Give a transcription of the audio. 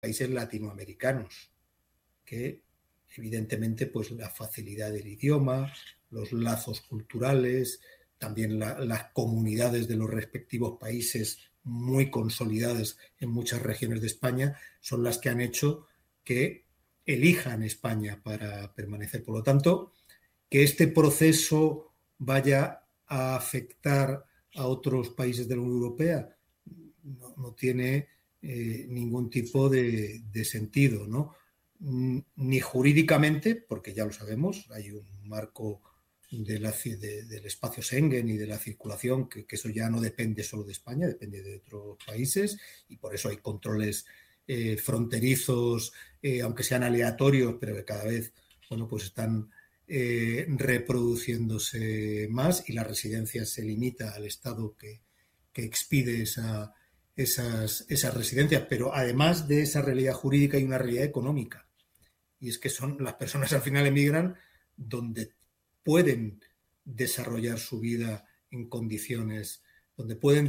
países latinoamericanos, que evidentemente pues la facilidad del idioma, los lazos culturales, también las comunidades de los respectivos países muy consolidadas en muchas regiones de España son las que han hecho que elijan España para permanecer. Por lo tanto, que este proceso vaya a afectar a otros países de la Unión Europea no tiene ningún tipo de sentido, ¿no? Ni jurídicamente, porque ya lo sabemos, hay un marco del espacio Schengen y de la circulación, que eso ya no depende solo de España, depende de otros países, y por eso hay controles fronterizos, aunque sean aleatorios, pero que cada vez, bueno, pues están reproduciéndose más, y la residencia se limita al Estado que expide esas residencias. Pero además de esa realidad jurídica hay una realidad económica, y es que son las personas al final emigran donde pueden desarrollar su vida en condiciones, donde pueden